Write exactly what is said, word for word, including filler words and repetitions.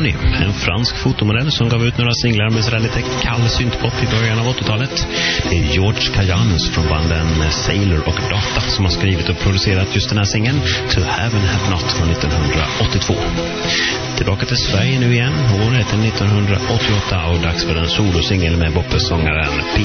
Johnny, en fransk fotomodell som gav ut några singlar med sådär lite kall syntpop i början av åttiotalet. Det är George Kajanus från banden Sailor och Data som har skrivit och producerat just den här singeln To Have and Have Not från nittonhundraåttiotvå. Tillbaka till Sverige nu igen, året är nittonhundraåttioåtta och dags för en solosingel med Boppesångaren P.